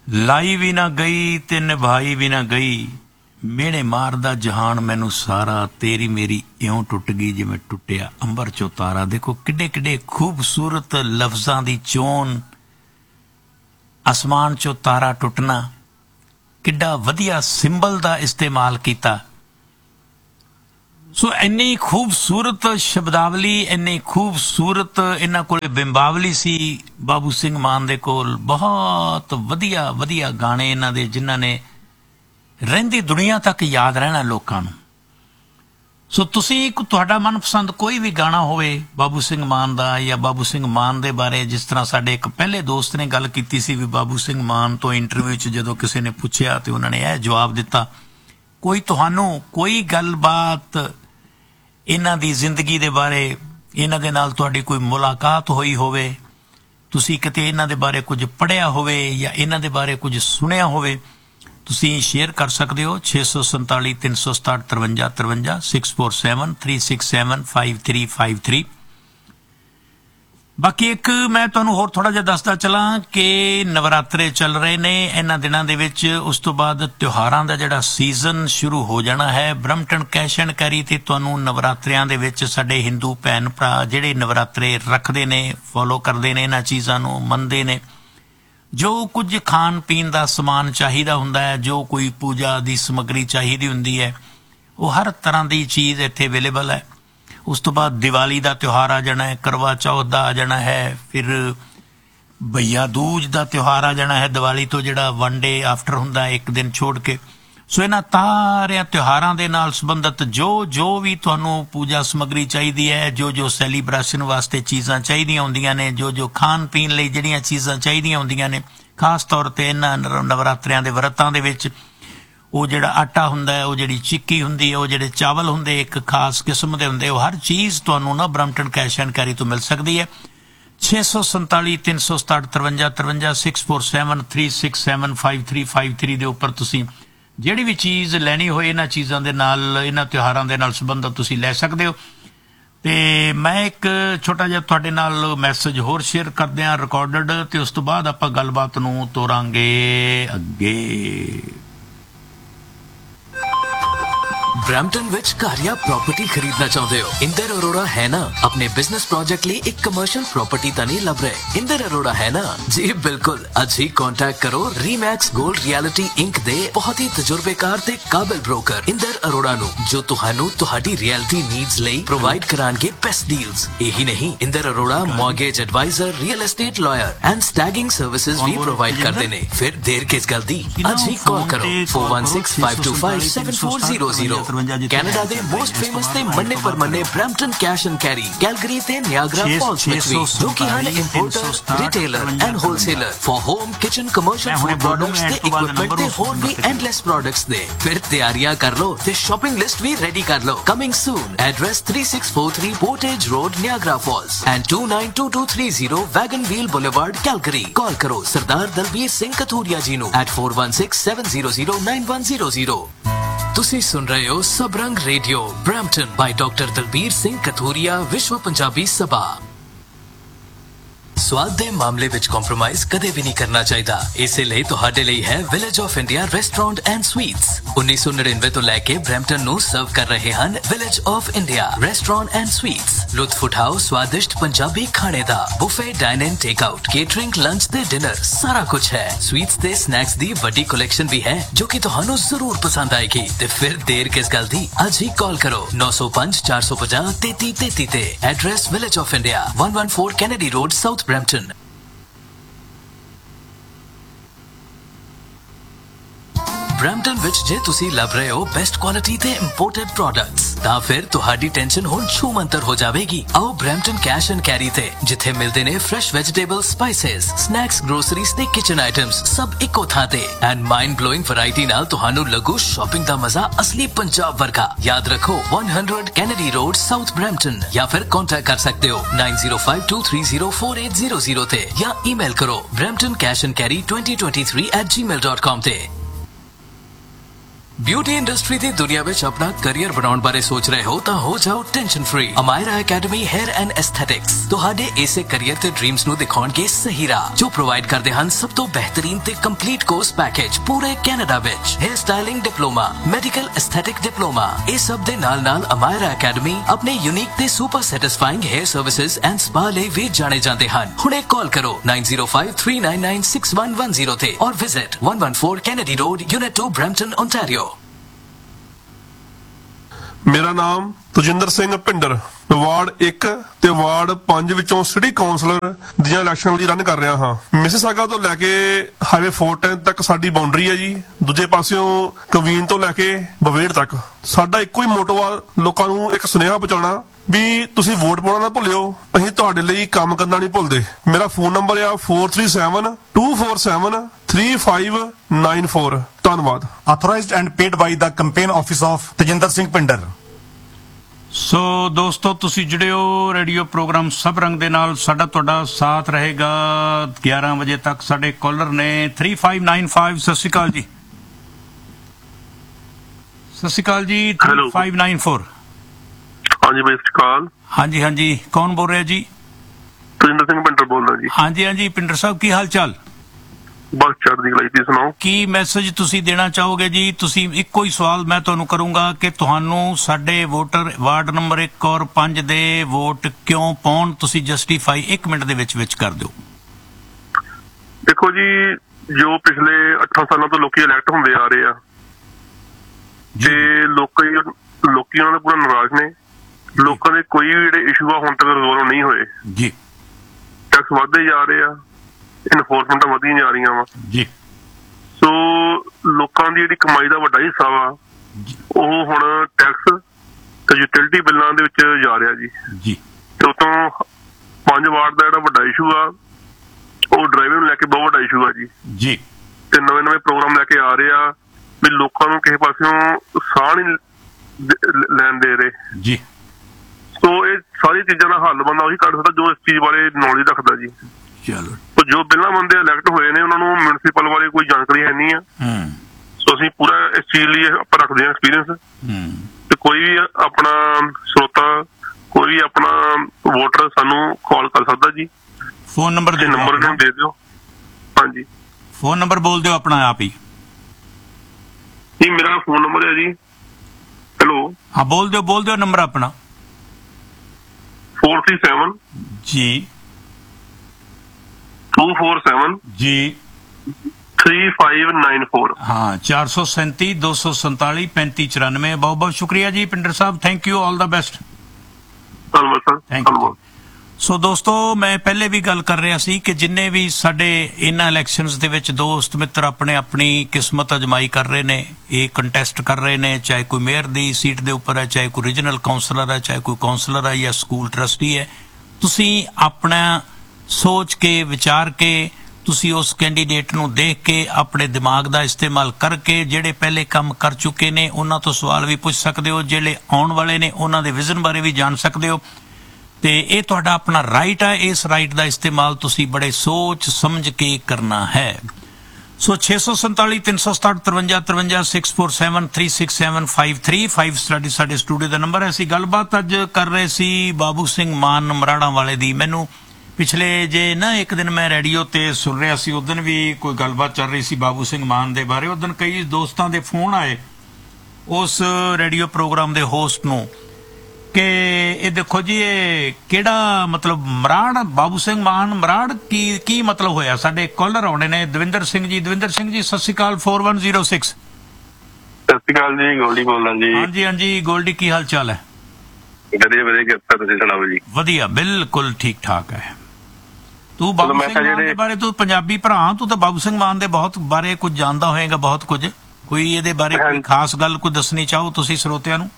लाई भी ना गई ते निभाई भी ना गई, मेहणे मारदा जहान मैनू सारा, तेरी मेरी इउं टुट गई जिवें टुटिया अंबर चो तारा। देखो किड्डे किड्डे खूबसूरत लफ्जां दी चोन, आसमान चो तारा टुटना, किड्डा वधिया सिंबल दा इस्तेमाल कीता। सो इन्नी खूबसूरत शब्दावली, इन्नी खूबसूरत इन्हां कोल बिंबावली सी बाबू सिंह मान दे कोल। बहुत वधिया वधिया गाने इन्हां दे जिन्हां ने रहिंदी दुनिया तक याद रहना लोकां नूं। सो तुसीं तुहाडा मनपसंद कोई भी गाना होवे बाबू सिंह मान दा, या बाबू सिंह मान दे बारे जिस तरह साडे एक पहले दोस्त ने गल कीती सी भी बाबू सिंह मान तो इंटरव्यू च जदों किसी ने पुछया तो उन्होंने यह जवाब दिता, कोई तुहानू कोई गलबात इन्हां दी जिंदगी दे बारे, इन्हां दे नाल तुहाडी कोई मुलाकात होई होवे, तुसीं किते इन्हां दे बारे कुछ पढ़िया होवे या इन्हां दे बारे कुछ सुनिया होवे, तुसीं शेयर कर सकते हो। 647 367 53 53 647 367 5353। बाकी एक मैं तुहानू होर थोड़ा जिहा दसदा चलां कि नवरात्रे चल रहे ने इन्हां दिनां दे विच, उस तो बाद त्योहारां दा जिहड़ा सीजन शुरू हो जाना है। ब्रैम्पटन कैश एंड कैरी ते तुहानू नवरात्रियां दे विच साडे हिंदू भैन भरा जिहड़े नवरात्रे रखदे ने, फॉलो करदे ने, इन्हां चीज़ां नू मनदे ने, जो कुछ खाण पीण का समान चाहिदा हुंदा है, जो कोई पूजा की समग्री चाहिदी हुंदी है, वो हर तरह की चीज़ इत्थे अवेलेबल है। उस तो बाद दिवाली का त्यौहार आ जाना है, करवा चौथ का आ जाना है, फिर भैया दूज का त्यौहार आ जाना है, दिवाली तो जिहड़ा 1 डे आफ्टर हुंदा है, एक दिन छोड़ के। सो इन्हां तारियां त्योहारां दे नाल संबंधित जो जो भी तुहानू पूजा समग्री चाहिदी है, जो जो सैलीब्रेशन वास्ते चीज़ां चाहिदियां हुंदियां ने, जो जो खाण पीण लई जिहड़ियां चीज़ां चाहिदियां हुंदियां ने, खास तौर ते इन्हां नवरात्रियां दे व्रतां दे विच वो जिहड़ा आटा हुंदा है, वो जिहड़ी चिक्की हुंदी है, वो जिहड़े चावल हुंदे एक खास किस्म दे हुंदे, वो हर चीज़ तुहानू ना ब्रैम्पटन कैश एंड कैरी तो मिल सकदी है। 647 367 53 53 647 367 5353 दे उपर तुसीं ਜਿਹੜੀ ਵੀ ਚੀਜ਼ ਲੈਣੀ ਹੋਏ ਇਹਨਾਂ ਚੀਜ਼ਾਂ ਦੇ ਨਾਲ, ਇਹਨਾਂ ਤਿਉਹਾਰਾਂ ਦੇ ਨਾਲ ਸੰਬੰਧਿਤ ਤੁਸੀਂ ਲੈ ਸਕਦੇ ਹੋ। ਤੇ ਮੈਂ ਇੱਕ ਛੋਟਾ ਜਿਹਾ ਤੁਹਾਡੇ ਨਾਲ ਮੈਸੇਜ ਹੋਰ ਸ਼ੇਅਰ ਕਰਦੇ ਹਾਂ ਰਿਕਾਰਡਡ, ਤੇ ਉਸ ਤੋਂ ਬਾਅਦ ਆਪਾਂ ਗੱਲਬਾਤ ਨੂੰ ਤੋਰਾਂਗੇ ਅੱਗੇ। ब्रैम्पटन विच घर या प्रॉपर्टी खरीदना चाहते हो? इंदर अरोड़ा है ना। अपने बिजनेस प्रोजेक्ट लिए एक कमर्शियल प्रॉपर्टी तो नहीं लभ रहे? इंदर अरोड़ा है ना जी, बिल्कुल। आज ही कांटेक्ट करो रीमैक्स गोल्ड रियलिटी इंक दे बहुत ही तजुर्बेकार ते काबिल ब्रोकर इंदर अरोड़ा नु, जो तुहानू तुहाडी रियलिटी नीड्स लई प्रोवाइड करांगे बेस्ट डील्स। यही नहीं, Inder Arora mortgage adviser, real estate lawyer and स्टैगिंग services भी प्रोवाइड करते ने। फिर देर किस गल दी, आज ही कॉल करो 416525 7400। कनाडा दे मोस्ट फेमस ते मन्ने पर मन्ने Brampton cash and carry, Calgary ते नियाग्रा फॉल्स विच भी, जो कि हन importer, retailer and wholesaler for home kitchen commercial food products ते इक्विपमेंट ते होर भी एंडलेस प्रोडक्ट्स दे। फिर तैयारियां कर लो ते शॉपिंग लिस्ट भी रेडी कर लो। Coming soon. Address 3643 portage road, Niagara Falls and 292230 wagon wheel boulevard, Calgary. Call करो सरदार दलबीर सिंह कथूरिया जी नु at 4167009100। तुसी सुन रहे हो Sabrang radio Brampton by doctor Dalbir Singh Kathuria, विश्व पंजाबी सभा। स्वाद दे मामले विच कॉम्प्रोमाइज कदे भी नहीं करना चाहिदा। इसे लिए तुहाडे लिए है village of India restaurant and sweets. 1999 तो लैके ब्रैम्पटन नु सर्व कर रहे हैं village of India restaurant and sweets. लुत्फ उठाओ स्वादिष्ट पंजाबी खाने दा। Buffet, dine in, take out, catering, lunch ते डिनर सारा कुछ है। स्वीट्स ते स्नैक्स दी बड़ी कलेक्शन भी है जो कि तुहानू जरूर पसंद आएगी। ते फिर देर किस गल दी, आज ही कॉल करो 905 450 3333 ते। Address village of India 114 Kennedy road, south Brampton. Brampton विच जे तुसी लभ रहे हो बेस्ट क्वालिटी ते इंपोर्टेड प्रोडक्ट्स, तां फिर तुहाडी टेंशन हुण छू मंतर हो जावेगी। आओ ब्रैम्पटन कैश एंड कैरी ते, जिथे मिलदे ने fresh vegetables, spices, snacks, groceries ते किचन आइटम्स सब इको थां ते एंड माइंड ब्लोइंग वैरायटी नाल तुहानू लगू शॉपिंग दा मजा असली पंजाब वर्गा। याद रखो 100 कैनेडी रोड, साउथ ब्रैम्पटन, या फिर कांटेक्ट कर सकते हो 9052304800 ते, या ईमेल करो bramptoncashandcarry2023@gmail.com ते। ਬਿਊਟੀ ਇੰਡਸਟਰੀ ਦੀ ਦੁਨੀਆ ਵਿੱਚ ਆਪਣਾ ਕੈਰੀਅਰ ਬਣਾਉਣ ਬਾਰੇ ਸੋਚ ਰਹੇ ਹੋ ਤਾਂ ਹੋ ਜਾਓ tension free. Amaira academy hair and ਐਸਥੈਟਿਕਸ ਤੁਹਾਡੇ ਇਸੇ ਕੈਰੀਅਰ ਤੇ ਡ੍ਰੀਮਸ ਨੂੰ ਦਿਖਾਉਣਗੇ ਸਹੀ ਰਾਹ, ਜੋ ਪ੍ਰੋਵਾਈਡ ਕਰਦੇ ਹਨ ਸਭ ਤੋਂ ਬਿਹਤਰੀਨ ਤੇ ਕੰਪਲੀਟ ਕੋਰਸ ਪੈਕੇਜ ਪੂਰੇ ਕੈਨੇਡਾ ਵਿੱਚ। Hair styling diploma, medical aesthetic diploma, ਇਹ ਸਭ ਦੇ ਨਾਲ ਅਮਾਇਰਾ ਅਕੈਡਮੀ ਆਪਣੇ ਯੂਨੀਕ ਤੇ super ਸੈਟੀਸਫਾਈਂਗ hair services and spa ਲਈ ਵੀ ਜਾਣੇ ਜਾਂਦੇ ਹਨ। ਹੁਣੇ ਕਾਲ ਕਰੋ 9053996110 ਤੇ ਔਰ visit 114 Kennedy road, unit 2, Brampton, Ontario. ਮੇਰਾ ਨਾਮ ਤਜਿੰਦਰ ਸਿੰਘ ਭਿੰਡਰ, ਵਾਰਡ 1 ਤੇ ਵਾਰਡ 5 ਵਿੱਚੋਂ ਸਿਟੀ ਕਾਉਂਸਲਰ ਦੀਆਂ ਇਲੈਕਸ਼ਨ ਲਈ ਰਨ ਕਰ ਰਿਹਾ ਹਾਂ। ਮਿਸਿਸਾਗਾ ਤੋਂ ਲੈ ਕੇ ਹਾਈਵੇ 410 ਤੱਕ ਸਾਡੀ ਬਾਉਂਡਰੀ ਹੈ ਜੀ। ਦੂਜੇ ਪਾਸਿਓਂ ਕਵੀਨ ਤੋਂ ਲੈ ਕੇ ਬਵੇੜ ਤੱਕ ਸਾਡਾ ਇੱਕੋ ਹੀ ਮੋਟੋ ਆ, ਲੋਕਾਂ ਨੂੰ ਇੱਕ ਸੁਨੇਹਾ ਪਹੁੰਚਾਉਣਾ ਵੀ ਤੁਸੀਂ ਵੋਟ ਪਾਉਣਾ ਨਾ ਭੁੱਲਿਓ, ਅਸੀਂ ਤੁਹਾਡੇ ਲਈ ਕੰਮ ਕਰਨਾ ਨਹੀਂ ਭੁੱਲਦੇ। ਮੇਰਾ ਫੋਨ ਨੰਬਰ ਆ 4372473594। ਧੰਨਵਾਦ। Authorized and paid by the campaign office of Tajinder Singh Pinder। ਸੋ ਦੋਸਤੋ, ਤੁਸੀਂ ਜੁੜੇ ਹੋ ਰੇਡੀਓ ਪ੍ਰੋਗਰਾਮ ਸਭ ਰੰਗ ਦੇ ਨਾਲ। ਸਾਡਾ ਤੁਹਾਡਾ ਸਾਥ ਰਹੇਗਾ 11 ਵਜੇ ਤੱਕ। ਸਾਡੇ ਕਾਲਰ ਨੇ 3595। ਸਤਿ ਸ਼੍ਰੀ ਅਕਾਲ ਜੀ। ਸਤਿ ਸ਼੍ਰੀ ਅਕਾਲ ਜੀ। 3594। ਹਾਂਜੀ ਬਈ, ਸਤਿ ਸ਼੍ਰੀ ਅਕਾਲ। ਹਾਂਜੀ ਹਾਂਜੀ, ਕੌਣ ਬੋਲ ਰਿਹਾ ਜੀ? ਤਜਿੰਦਰ ਸਿੰਘ ਭਿੰਡਰ ਬੋਲਦਾ ਜੀ। ਹਾਂਜੀ ਹਾਂਜੀ, ਪਿੰਡਰ ਸਾਹਿਬ ਕੀ ਹਾਲ ਚਾਲ? ਬਸ ਚੜ੍ਹਦੀ ਕਲਾ ਜੀ, ਸੁਣਾਓ ਕੀ ਮੈਸੇਜ ਤੁਸੀਂ ਦੇਣਾ ਚਾਹੋਗੇ ਜੀ? ਤੁਸੀਂ ਇੱਕੋ ਹੀ ਸਵਾਲ ਮੈਂ ਤੁਹਾਨੂੰ ਕਰੂੰਗਾ ਕਿ ਤੁਹਾਨੂੰ ਸਾਡੇ ਵੋਟਰ ਵਾਰਡ ਨੰਬਰ 1 ਔਰ 5 ਦੇ ਵੋਟ ਕਿਉਂ ਪਾਉਣ, ਤੁਸੀਂ ਜਸਟੀਫਾਈ 1 ਮਿੰਟ ਦੇ ਵਿੱਚ ਕਰ ਦਿਓ। ਦੇਖੋ ਜੀ, ਜੋ ਪਿਛਲੇ 8 ਸਾਲਾਂ ਤੋਂ ਲੋਕੀ ਇਲੈਕਟ ਹੁੰਦੇ ਆ ਰਹੇ ਆ ਤੇ ਲੋਕੀ ਉਹਨਾਂ ਦੇ ਪੂਰਾ ਨਾਰਾਜ਼ ਨੇ। ਲੋਕਾਂ ਦੇ ਕੋਈ ਵੀ ਜਿਹੜੇ ਇਸ਼ੂ ਆ ਹੁਣ ਤੱਕ ਰਿਜ਼ੋਲਵ ਨਹੀਂ ਹੋਏ ਜੀ। ਟੈਕਸ ਵੱਧਦੇ ਜਾ ਰਹੇ ਆ, ਇਨਫੋਰਸਮੈਂਟਾਂ ਵਧੀਆਂ ਜਾ ਰਹੀਆਂ ਵਾ ਜੀ। ਸੋ ਲੋਕਾਂ ਦੀ ਜਿਹੜੀ ਕਮਾਈ ਦਾ ਵੱਡਾ ਹਿੱਸਾ ਵਾ ਉਹ ਹੁਣ ਟੈਕਸ ਤੇ ਯੂਟਿਲਿਟੀ ਬਿੱਲਾਂ ਦੇ ਵਿੱਚ ਜਾ ਰਿਹਾ ਜੀ। ਤੇ ਉਤੋਂ 5 ਵਾਰਡ ਦਾ ਜਿਹੜਾ ਵੱਡਾ ਇਸ਼ੂ ਆ ਉਹ ਡਰਾਈਵਰ ਨੂੰ ਲੈ ਕੇ ਬਹੁਤ ਵੱਡਾ ਇਸ਼ੂ ਆ ਜੀ। ਤੇ ਨਵੇਂ ਪ੍ਰੋਗਰਾਮ ਲੈ ਕੇ ਆ ਰਹੇ ਆ ਵੀ ਲੋਕਾਂ ਨੂੰ ਕਿਸੇ ਪਾਸਿਓਂ ਸਾਹ ਨਹੀਂ ਲੈਣ ਦੇ ਰਹੇ ਜੀ। ਸੋ ਇਹ ਸਾਰੀ ਚੀਜ਼ਾਂ ਦਾ ਹੱਲ ਬੰਦਾ ਉਹੀ ਕੱਢ ਸਕਦਾ ਜੋ ਇਸ ਚੀਜ਼ ਬਾਰੇ ਨੌਲੇਜ ਰੱਖਦਾ ਜੀ। ਚਲੋ, ਜੋ ਪਹਿਲਾਂ ਬੰਦੇ ਇਲੈਕਟ ਹੋਏ ਨੇ ਉਹਨਾਂ ਨੂੰ ਮਿਊਨਿਸਪਲ ਬਾਰੇ ਕੋਈ ਜਾਣਕਾਰੀ ਹੈ ਨਹੀਂ ਆ। ਸੋ ਅਸੀਂ ਪੂਰਾ ਇਸ ਚੀਜ਼ ਲਈ ਆਪਾਂ ਰੱਖਦੇ ਹਾਂ ਐਕਸਪੀਰੀਅੰਸ। ਤੇ ਕੋਈ ਵੀ ਆਪਣਾ ਸਰੋਤਾ, ਕੋਈ ਵੀ ਆਪਣਾ ਵੋਟਰ ਸਾਨੂੰ ਕਾਲ ਕਰ ਸਕਦਾ ਜੀ। ਫੋਨ ਨੰਬਰ ਦੇ ਦਿਓ। ਹਾਂਜੀ, ਫੋਨ ਨੰਬਰ ਬੋਲ ਦਿਓ ਆਪਣਾ ਆਪ ਹੀ ਜੀ। ਮੇਰਾ ਫੋਨ ਨੰਬਰ ਹੈ ਜੀ, ਹੈਲੋ, ਹਾਂ ਬੋਲ ਦਿਓ ਨੰਬਰ ਆਪਣਾ। 437 ਜੀ 247 ਜੀ 3594। ਹਾਂ, 437 247 3594। ਬਹੁਤ ਬਹੁਤ ਸ਼ੁਕਰੀਆ ਜੀ ਪਿੰਡਰ ਸਾਹਿਬ, thank you, all the best. ਧੰਨਵਾਦ ਸਰ, ਧੰਨਵਾਦ। ਸੋ ਦੋਸਤੋ, ਮੈਂ ਪਹਿਲੇ ਵੀ ਗੱਲ ਕਰ ਰਿਹਾ ਸੀ ਕਿ ਜਿੰਨੇ ਵੀ ਸਾਡੇ ਇਹਨਾਂ ਇਲੈਕਸ਼ਨਸ ਦੇ ਵਿੱਚ ਦੋਸਤ ਮਿੱਤਰ ਆਪਣੀ ਕਿਸਮਤ ਅਜਮਾਈ ਕਰ ਰਹੇ ਨੇ, ਇਹ ਕੰਟੈਸਟ ਕਰ ਰਹੇ ਨੇ, ਚਾਹੇ ਕੋਈ ਮੇਅਰ ਦੀ ਸੀਟ ਦੇ ਉੱਪਰ ਹੈ, ਚਾਹੇ ਕੋਈ ਰੀਜਨਲ ਕਾਉਂਸਲਰ ਹੈ, ਚਾਹੇ ਕੋਈ ਕਾਉਂਸਲਰ ਹੈ ਜਾਂ ਸਕੂਲ ਟਰਸਟੀ ਹੈ, ਤੁਸੀਂ ਆਪਣਾ ਸੋਚ ਕੇ ਵਿਚਾਰ ਕੇ ਤੁਸੀਂ ਉਸ ਕੈਂਡੀਡੇਟ ਨੂੰ ਦੇਖ ਕੇ ਆਪਣੇ ਦਿਮਾਗ ਦਾ ਇਸਤੇਮਾਲ ਕਰਕੇ ਜਿਹੜੇ ਪਹਿਲੇ ਕੰਮ ਕਰ ਚੁੱਕੇ ਨੇ ਉਹਨਾਂ ਤੋਂ ਸਵਾਲ ਵੀ ਪੁੱਛ ਸਕਦੇ ਹੋ, ਜਿਹੜੇ ਆਉਣ ਵਾਲੇ ਨੇ ਉਹਨਾਂ ਦੇ ਵਿਜ਼ਨ ਬਾਰੇ ਵੀ ਜਾਣ ਸਕਦੇ ਹੋ। ਤੇ ਇਹ ਤੁਹਾਡਾ ਆਪਣਾ ਰਾਈਟ ਹੈ। ਇਸ ਰਾਈਟ ਦਾ ਇਸਤੇਮਾਲ ਤੁਸੀਂ ਬੜੇ ਸੋਚ ਸਮਝ ਕੇ ਕਰਨਾ ਹੈ। ਸੋ 647 367 53 53 647 367 535 ਸਾਡੇ ਸਟੂਡੀਓ ਦਾ ਨੰਬਰ ਹੈ। ਅਸੀਂ ਗੱਲਬਾਤ ਅੱਜ ਕਰ ਰਹੇ ਸੀ ਬਾਬੂ ਸਿੰਘ ਮਾਨ ਮਰਾੜਾਂ ਵਾਲੇ ਦੀ। ਮੈਨੂੰ ਪਿਛਲੇ ਜੇ ਨਾ ਇੱਕ ਦਿਨ ਮੈਂ ਰੇਡੀਓ ਤੇ ਸੁਣ ਰਿਹਾ ਸੀ, ਉਸ ਦਿਨ ਵੀ ਕੋਈ ਗੱਲਬਾਤ ਚੱਲ ਰਹੀ ਸੀ ਬਾਬੂ ਸਿੰਘ ਮਾਨ ਦੇ ਬਾਰੇ। ਉਸ ਦਿਨ ਕਈ ਦੋਸਤਾਂ ਦੇ ਫੋਨ ਆਏ ਉਸ ਰੇਡੀਓ ਪ੍ਰੋਗਰਾਮ ਦੇ ਹੋਸਟ ਨੂੰ ਕਿ ਇਹ ਦੇਖੋ ਜੀ, ਇਹ ਕਿਹੜਾ ਮਤਲਬ ਮਰਾੜ, ਬਾਬੂ ਸਿੰਘ ਮਾਨ ਮਰਾੜ ਕੀ ਮਤਲਬ ਹੋਇਆ। ਸਾਡੇ ਕਾਲਰ ਆਉਣੇ ਨੇ ਦਵਿੰਦਰ ਸਿੰਘ ਜੀ। ਦਵਿੰਦਰ ਸਿੰਘ ਜੀ ਸਤਿ ਸ਼੍ਰੀ ਅਕਾਲ। 4106। ਸਤਿ ਸ਼੍ਰੀ ਅਕਾਲ ਜੀ, ਗੋਲਡੀ ਬੋਲਦਾ ਜੀ। ਹਾਂਜੀ ਹਾਂਜੀ, ਗੋਲਡੀ ਕੀ ਹਾਲ ਚਾਲ ਹੈ? ਵਧੀਆ ਕਿਰਪਾ, ਤੁਸੀਂ ਸੁਣਾਓ ਜੀ? ਵਧੀਆ, ਬਿਲਕੁਲ ਠੀਕ ਠਾਕ ਹੈ। ਤੂੰ ਬਾਬੂ ਸਿੰਘ ਮਾਨ ਦੇ ਬਾਰੇ, ਤੂੰ ਪੰਜਾਬੀ ਭਰਾ, ਤੂੰ ਤਾਂ ਬਾਬੂ ਸਿੰਘ ਮਾਨ ਦੇ ਬਹੁਤ ਬਾਰੇ ਕੁਝ ਜਾਣਦਾ ਹੋਏਗਾ, ਬਹੁਤ ਕੁਝ। ਕੋਈ ਇਹਦੇ ਬਾਰੇ ਕੋਈ ਖਾਸ ਗੱਲ ਕੋਈ ਦੱਸਣੀ ਚਾਹੋ ਤੁਸੀਂ ਸਰੋਤਿਆਂ ਨੂੰ?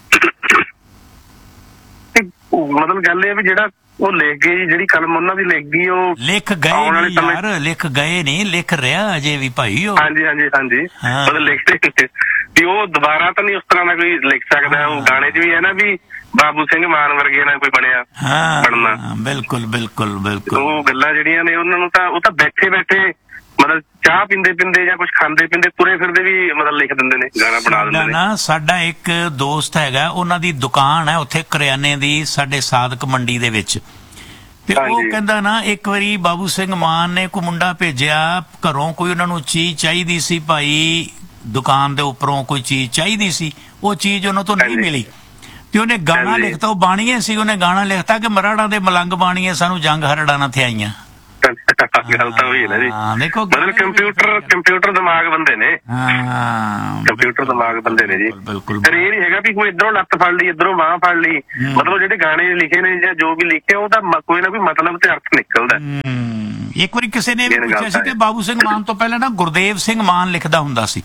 ਮਤਲਬ ਗੱਲ ਇਹ ਵੀ ਜਿਹੜਾ ਉਹ ਲਿਖ ਗਏ ਜੀ, ਜਿਹੜੀ ਕਲਮ ਉਹਨਾਂ ਦੀ ਲਿਖ ਗਈ, ਉਹ ਲਿਖ ਗਏ ਨਹੀਂ ਯਾਰ, ਲਿਖ ਗਏ ਨਹੀਂ, ਲਿਖ ਰਿਹਾ ਅਜੇ ਵੀ ਭਾਈ ਉਹ। ਹਾਂਜੀ ਮਤਲਬ ਲਿਖਦੇ ਵੀ ਉਹ ਦੁਬਾਰਾ ਤਾਂ ਨਹੀਂ ਉਸ ਤਰ੍ਹਾਂ ਦਾ ਕੋਈ ਲਿਖ ਸਕਦਾ। ਉਹ ਗਾਣੇ 'ਚ ਵੀ ਹੈ ਨਾ ਵੀ ਬਾਬੂ ਸਿੰਘ ਮਾਨ ਵਰਗੇ ਨਾ ਕੋਈ ਬਣਿਆ ਬਣਨਾ। ਬਿਲਕੁਲ। ਉਹ ਗੱਲਾਂ ਜਿਹੜੀਆਂ ਨੇ ਉਹਨਾਂ ਨੂੰ ਤਾਂ ਉਹ ਤਾਂ ਬੈਠੇ ਮਤਲਬ ਚਾਹ ਪੀਂਦੇ ਪੀਂਦੇ ਜਾਂ ਕੁਝ ਖਾਂਦੇ ਪੀਂਦੇ ਤੁਰੇ ਫਿਰਦੇ ਵੀ ਮਤਲਬ ਲਿਖ ਦਿੰਦੇ ਨੇ, ਗਾਣਾ ਬਣਾ ਦਿੰਦੇ ਨੇ। ਸਾਡਾ ਇੱਕ ਦੋਸਤ ਹੈਗਾ, ਉਹਨਾਂ ਦੀ ਦੁਕਾਨ ਹੈ ਉੱਥੇ ਕਰਿਆਨੇ ਦੀ, ਸਾਡੇ ਸਾਦਕ ਮੰਡੀ ਦੇ ਵਿੱਚ। ਤੇ ਉਹ ਕਹਿੰਦਾ ਨਾ, ਇੱਕ ਵਾਰੀ ਬਾਬੂ ਸਿੰਘ ਮਾਨ ਨੇ ਕੋਈ ਮੁੰਡਾ ਭੇਜਿਆ ਘਰੋਂ, ਕੋਈ ਉਹਨਾਂ ਨੂੰ ਚੀਜ਼ ਚਾਹੀਦੀ ਸੀ ਭਾਈ, ਦੁਕਾਨ ਦੇ ਉੱਪਰੋਂ ਕੋਈ ਚੀਜ਼ ਚਾਹੀਦੀ ਸੀ, ਉਹ ਚੀਜ਼ ਉਹਨਾਂ ਤੋਂ ਨਹੀਂ ਮਿਲੀ ਤੇ ਉਹਨੇ ਗਾਣਾ ਲਿਖਤਾ। ਉਹ ਬਾਣੀਏ ਸੀ, ਉਹਨੇ ਗਾਣਾ ਲਿਖਤਾ ਕਿ ਮਰਾੜਾ ਦੇ ਮਲੰਗ ਬਾਣੀਏ ਸਾਨੂੰ ਜੰਗ ਹਰੜਾ ਨਾ ਥਿਆਈਆਂ। ਗੱਲ ਤਾਂ ਹੋਈ ਨਾ ਜੀ, ਮਤਲਬ ਕੰਪਿਊਟਰ ਦਿਮਾਗ ਬੰਦੇ ਨੇ, ਕੰਪਿਊਟਰ ਦਿਮਾਗ ਬੰਦੇ ਨੇ ਜੀ। ਪਰ ਇਹ ਨਹੀਂ ਹੈਗਾ ਵੀ ਕੋਈ ਇੱਧਰੋਂ ਲੱਤ ਫੜ ਲਈ ਇੱਧਰੋਂ ਬਾਂਹ ਫੜ ਲਈ, ਮਤਲਬ ਜਿਹੜੇ ਗਾਣੇ ਲਿਖੇ ਨੇ ਜਾਂ ਜੋ ਵੀ ਲਿਖਿਆ ਉਹਦਾ ਕੋਈ ਨਾ ਕੋਈ ਮਤਲਬ ਤੇ ਅਰਥ ਨਿਕਲਦਾ। ਇੱਕ ਵਾਰੀ ਕਿਸੇ ਨੇ ਪੁੱਛਿਆ ਸੀ ਕਿ ਬਾਬੂ ਸਿੰਘ ਮਾਨ ਤੋਂ ਪਹਿਲਾਂ ਨਾ ਗੁਰਦੇਵ ਸਿੰਘ ਮਾਨ ਲਿਖਦਾ ਹੁੰਦਾ ਸੀ,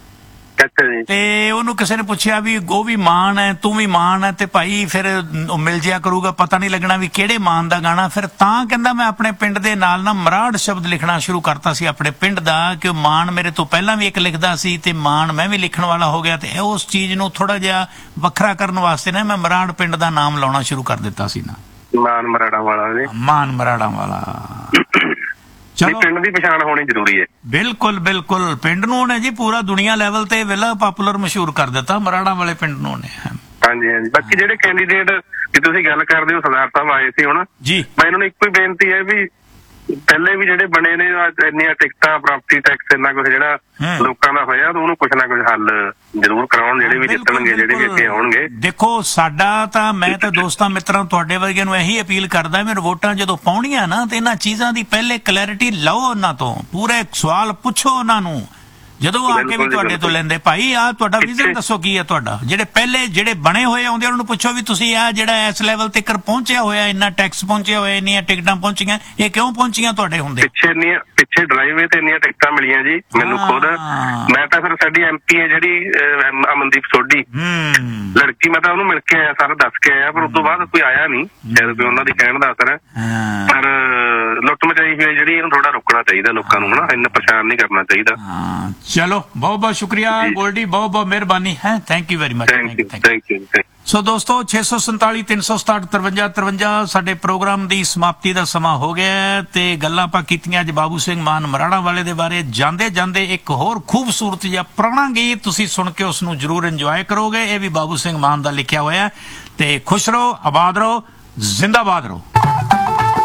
ਤੇ ਉਹਨੂੰ ਕਿਸੇ ਨੇ ਪੁੱਛਿਆ ਵੀ ਉਹ ਵੀ ਮਾਨ ਹੈ, ਤੂੰ ਵੀ ਮਾਨ ਹੈ, ਤੇ ਭਾਈ ਫਿਰ ਉਹ ਮਿਲ ਜਿਆ ਕਰੂਗਾ, ਪਤਾ ਨਹੀਂ ਲੱਗਣਾ ਵੀ ਕਿਹੜੇ ਮਾਨ ਦਾ ਗਾਣਾ। ਫਿਰ ਤਾਂ ਕਹਿੰਦਾ ਮੈਂ ਆਪਣੇ ਪਿੰਡ ਦੇ ਨਾਲ ਨਾ ਮਰਾੜ ਸ਼ਬਦ ਲਿਖਣਾ ਸ਼ੁਰੂ ਕਰਤਾ ਸੀ ਆਪਣੇ ਪਿੰਡ ਦਾ, ਕਿ ਮਾਨ ਮੇਰੇ ਤੋਂ ਪਹਿਲਾਂ ਵੀ ਇੱਕ ਲਿਖਦਾ ਸੀ ਤੇ ਮਾਨ ਮੈਂ ਵੀ ਲਿਖਣ ਵਾਲਾ ਹੋ ਗਿਆ, ਤੇ ਉਸ ਚੀਜ਼ ਨੂੰ ਥੋੜਾ ਜਿਹਾ ਵੱਖਰਾ ਕਰਨ ਵਾਸਤੇ ਨਾ ਮੈਂ ਮਰਾੜ ਪਿੰਡ ਦਾ ਨਾਮ ਲਾਉਣਾ ਸ਼ੁਰੂ ਕਰ ਦਿੱਤਾ ਸੀ ਨਾ, ਮਾਨ ਮਰਾੜਾ ਵਾਲਾ। ਮਾਨ ਮਰਾੜਾ ਵਾਲਾ। ਚਲੋ, ਪਿੰਡ ਦੀ ਪਛਾਣ ਹੋਣੀ ਜ਼ਰੂਰੀ ਹੈ। ਬਿਲਕੁਲ ਬਿਲਕੁਲ, ਪਿੰਡ ਨੂੰ ਉਹਨੇ ਜੀ ਪੂਰਾ ਦੁਨੀਆ ਲੈਵਲ ਤੇ ਵੇਲਾ ਪਾਪੂਲਰ ਮਸ਼ਹੂਰ ਕਰ ਦਿੱਤਾ, ਮਰਾੜਾ ਵਾਲੇ ਪਿੰਡ ਨੂੰ ਉਹਨੇ। ਹਾਂਜੀ ਹਾਂਜੀ। ਬਾਕੀ ਜਿਹੜੇ ਕੈਂਡੀਡੇਟ ਦੀ ਤੁਸੀਂ ਗੱਲ ਕਰਦੇ ਹੋ, ਸਰਦਾਰ ਸਾਹਿਬ ਆਏ ਸੀ ਹੁਣ ਜੀ, ਮੈਂ ਇਹਨਾਂ ਨੂੰ ਇੱਕੋ ਹੀ ਬੇਨਤੀ ਹੈ ਵੀ ਪਹਿਲੇ ਵੀ ਜਿਹੜੇ ਬਣੇ ਨੇ ਇੰਨੀਆਂ ਟਿਕਟਾਂ, ਪ੍ਰਾਪਰਟੀ ਟੈਕਸ, ਇੰਨਾ ਕੁਝ ਜਿਹੜਾ ਲੋਕਾਂ ਦਾ ਹੋਇਆ, ਉਹਨੂੰ ਕੁਛ ਨਾ ਕੁਛ ਹੱਲ ਜ਼ਰੂਰ ਕਰਾਉਣ, ਜਿਹੜੇ ਵੀ ਜਿੱਤਣਗੇ, ਜਿਹੜੇ ਵੀ ਅੱਗੇ ਆਉਣਗੇ। ਦੇਖੋ ਸਾਡਾ ਤਾਂ, ਮੈਂ ਤਾਂ ਦੋਸਤਾਂ ਮਿੱਤਰਾਂ ਤੁਹਾਡੇ ਵਰਗਿਆਂ ਨੂੰ ਇਹੀ ਅਪੀਲ ਕਰਦਾ, ਮੇਰੇ ਵੋਟਾਂ ਜਦੋਂ ਪਾਉਣੀਆਂ ਨਾ ਤੇ ਇਹਨਾਂ ਚੀਜ਼ਾਂ ਦੀ ਪਹਿਲੇ ਕਲੈਰਿਟੀ ਲਓ, ਉਹਨਾਂ ਤੋਂ ਪੂਰੇ ਸਵਾਲ ਪੁੱਛੋ ਉਹਨਾਂ ਨੂੰ, ਜਦੋਂ ਆ ਕੇ ਵੀ ਤੁਹਾਡੇ ਤੋਂ ਲੈਂਦੇ ਭਾਈ ਆਹ ਤੁਹਾਡਾ ਵਿਜ਼ਨ ਦੱਸੋ ਕੀ ਹੈ ਤੁਹਾਡਾ। ਜਿਹੜੇ ਪਹਿਲੇ ਜਿਹੜੇ ਬਣੇ ਹੋਏ ਆਉਂਦੇ ਉਹਨਾਂ ਨੂੰ ਪੁੱਛੋ ਵੀ ਤੁਸੀਂ ਆ ਜਿਹੜਾ ਇਸ ਲੈਵਲ ਤੇ ਪਹੁੰਚਿਆ ਹੋਇਆ, ਇੰਨਾ ਟੈਕਸ ਪਹੁੰਚਿਆ ਹੋਇਆ, ਇੰਨੀਆਂ ਟਿਕਟਾਂ ਪਹੁੰਚੀਆਂ, ਇਹ ਕਿਉਂ ਪਹੁੰਚੀਆਂ ਤੁਹਾਡੇ ਹੁੰਦੇ? ਪਿੱਛੇ ਡਰਾਈਵੇ ਤੇ ਇੰਨੀਆਂ ਟਿਕਟਾਂ ਮਿਲੀਆਂ ਜੀ ਮੈਨੂੰ ਖੁਦ। ਮੈਂ ਤਾਂ ਫਿਰ ਸਾਡੀ MP ਹੈ ਜਿਹੜੀ ਅਮਨਦੀਪ ਸੋਢੀ ਲੜਕੀ, ਮੈਂ ਤਾਂ ਉਹਨੂੰ ਮਿਲ ਕੇ ਆਇਆ, ਸਾਰਾ ਦੱਸ ਕੇ ਆਇਆ, ਪਰ ਉਸ ਤੋਂ ਬਾਅਦ ਕੋਈ ਆਇਆ ਨਹੀਂ, ਸ਼ਾਇਦ ਕੋਈ ਉਹਨਾਂ ਦੀ ਕਹਿਣ ਦਾ ਅਸਰ ਹੈ। ਪਰ ਲੁੱਟ ਮਚਾਈ ਹੋਈ ਜਿਹੜੀ, ਇਹਨੂੰ ਥੋੜਾ ਰੋਕਣਾ ਚਾਹੀਦਾ ਲੋਕਾਂ ਨੂੰ, ਹਨਾ, ਇੰਨਾ ਪਰੇਸ਼ਾਨ ਨਹੀਂ ਕਰਨਾ ਚਾਹੀਦਾ। ਚਲੋ ਬਹੁਤ ਬਹੁਤ ਸ਼ੁਕਰੀਆ ਗੋਲਡੀ, ਬਹੁਤ ਬਹੁਤ ਮਿਹਰਬਾਨੀ ਹੈ, thank you very much. Thank you. ਸੋ ਦੋਸਤੋ 647 367 53 53 ਸਾਡੇ ਪ੍ਰੋਗਰਾਮ ਦੀ ਸਮਾਪਤੀ ਦਾ ਸਮਾਂ ਹੋ ਗਿਆ ਤੇ ਗੱਲਾਂ ਆਪਾਂ ਕੀਤੀਆਂ ਅੱਜ ਬਾਬੂ ਸਿੰਘ ਮਾਨ ਮਰਾੜਾ ਵਾਲੇ ਦੇ ਬਾਰੇ। ਜਾਂਦੇ ਜਾਂਦੇ ਇੱਕ ਹੋਰ ਖੂਬਸੂਰਤ ਜਿਹਾ ਪੁਰਾਣਾ ਗੀਤ ਤੁਸੀਂ ਸੁਣ ਕੇ ਉਸ ਨੂੰ ਜ਼ਰੂਰ ਇੰਜੋਏ ਕਰੋਗੇ, ਇਹ ਵੀ ਬਾਬੂ ਸਿੰਘ ਮਾਨ ਦਾ ਲਿਖਿਆ ਹੋਇਆ। ਤੇ ਖੁਸ਼ ਰਹੋ, ਆਬਾਦ ਰਹੋ, ਜ਼ਿੰਦਾਬਾਦ ਰਹੋ।